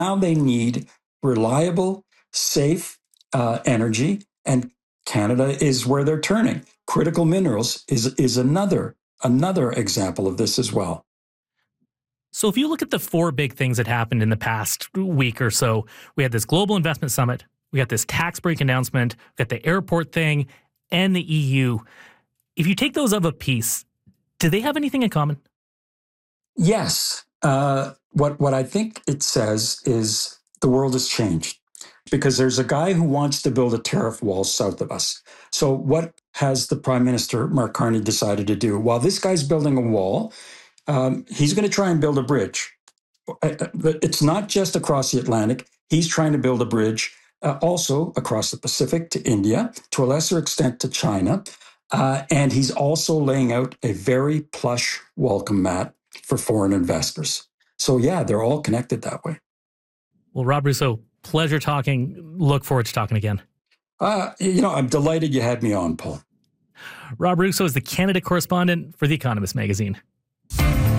Now they need reliable, safe energy, and Canada is where they're turning. Critical minerals is another example of this as well. So if you look at the four big things that happened in the past week or so, we had this global investment summit, we got this tax break announcement, we got the airport thing, and the EU. If you take those of a piece, do they have anything in common? Yes. What I think it says is the world has changed because there's a guy who wants to build a tariff wall south of us. So what has the Prime Minister, Mark Carney, decided to do? While this guy's building a wall, he's going to try and build a bridge. It's not just across the Atlantic. He's trying to build a bridge also across the Pacific to India, to a lesser extent to China. And he's also laying out a very plush welcome mat for foreign investors. So yeah, they're all connected that way. Well, Rob Rousseau, pleasure talking. Look forward to talking again. I'm delighted you had me on, Paul. Rob Rousseau is the Canada correspondent for The Economist magazine.